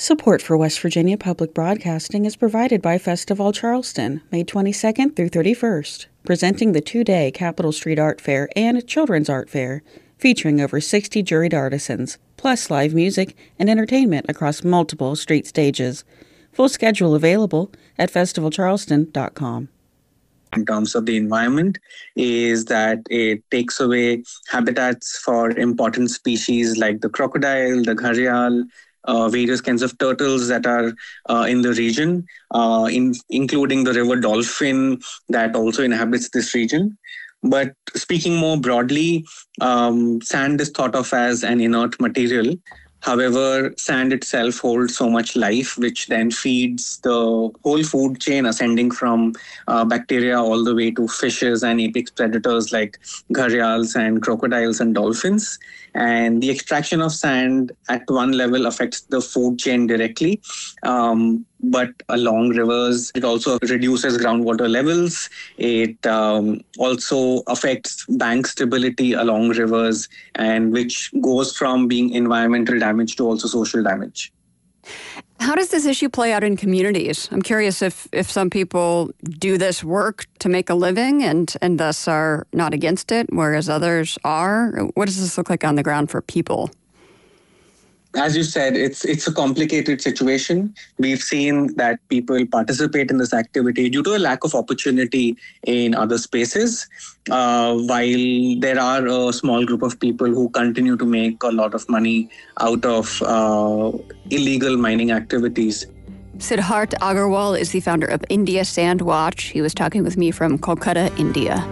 Support for West Virginia Public Broadcasting is provided by Festival Charleston, May 22nd through 31st, presenting the two-day Capitol Street Art Fair and Children's Art Fair, featuring over 60 juried artisans, plus live music and entertainment across multiple street stages. Full schedule available at festivalcharleston.com. In terms of the environment, is that it takes away habitats for important species like the crocodile, the gharial, various kinds of turtles that are in the region, including the river dolphin that also inhabits this region. But speaking more broadly, sand is thought of as an inert material. However, sand itself holds so much life, which then feeds the whole food chain, ascending from bacteria all the way to fishes and apex predators like gharials and crocodiles and dolphins. And the extraction of sand at one level affects the food chain directly. But along rivers, it also reduces groundwater levels. It also affects bank stability along rivers, and which goes from being environmental damage to also social damage. How does this issue play out in communities? I'm curious if some people do this work to make a living and thus are not against it, whereas others are. What does this look like on the ground for people? As you said, it's a complicated situation. We've seen that people participate in this activity due to a lack of opportunity in other spaces, while there are a small group of people who continue to make a lot of money out of illegal mining activities. Siddharth Agarwal is the founder of India Sand Watch. He was talking with me from Kolkata, India.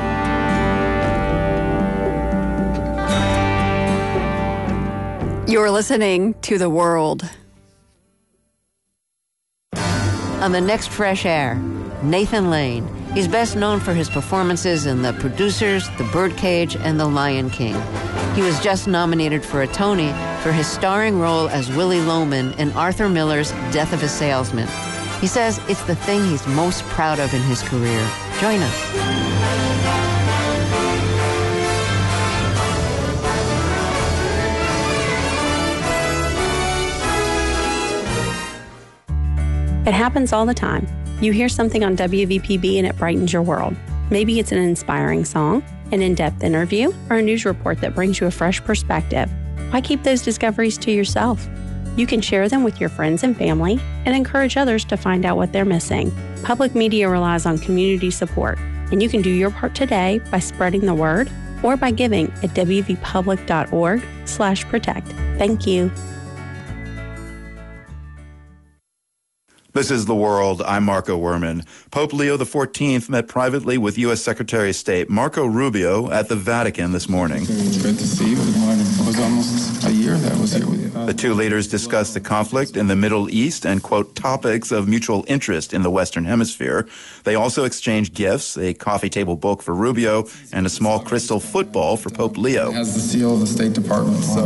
You're listening to The World. On the next Fresh Air, Nathan Lane. He's best known for his performances in The Producers, The Birdcage, and The Lion King. He was just nominated for a Tony for his starring role as Willie Loman in Arthur Miller's Death of a Salesman. He says it's the thing he's most proud of in his career. Join us. It happens all the time. You hear something on WVPB and it brightens your world. Maybe it's an inspiring song, an in-depth interview, or a news report that brings you a fresh perspective. Why keep those discoveries to yourself? You can share them with your friends and family and encourage others to find out what they're missing. Public media relies on community support, and you can do your part today by spreading the word or by giving at wvpublic.org/protect. Thank you. This is The World. I'm Marco Werman. Pope Leo XIV met privately with U.S. Secretary of State Marco Rubio at the Vatican this morning. It's great to see you. It was almost a year that I was here with you. The two leaders discussed the conflict in the Middle East and, quote, topics of mutual interest in the Western Hemisphere. They also exchanged gifts, a coffee table book for Rubio and a small crystal football for Pope Leo. It has the seal of the State Department, so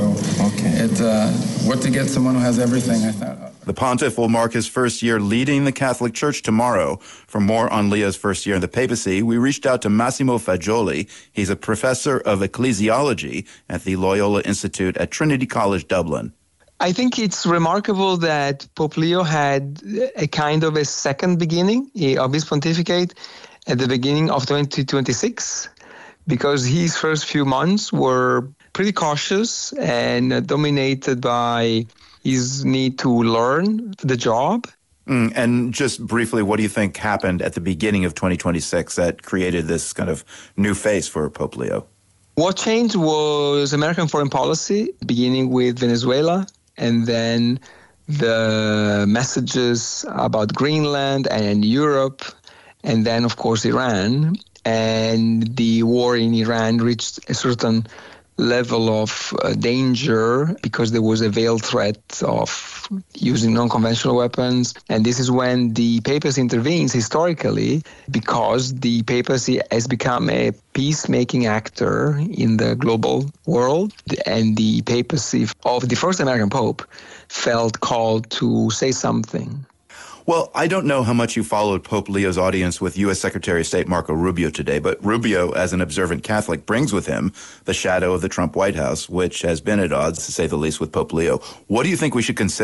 what to get someone who has everything, I thought. The pontiff will mark his first year leading the Catholic Church tomorrow. For more on Leo's first year in the papacy, we reached out to Massimo Fagioli. He's a professor of ecclesiology at the Loyola Institute at Trinity College, Dublin. I think it's remarkable that Pope Leo had a kind of a second beginning of his pontificate at the beginning of 2026, because his first few months were pretty cautious and dominated by his need to learn the job. And just briefly, what do you think happened at the beginning of 2026 that created this kind of new face for Pope Leo? What changed was American foreign policy, beginning with Venezuela, and then the messages about Greenland and Europe, and then, of course, Iran. And the war in Iran reached a certain level of danger because there was a veiled threat of using non-conventional weapons. And this is when the papacy intervenes historically, because the papacy has become a peacemaking actor in the global world. And the papacy of the first American pope felt called to say something. Well, I don't know how much you followed Pope Leo's audience with U.S. Secretary of State Marco Rubio today, but Rubio, as an observant Catholic, brings with him the shadow of the Trump White House, which has been at odds, to say the least, with Pope Leo. What do you think we should consider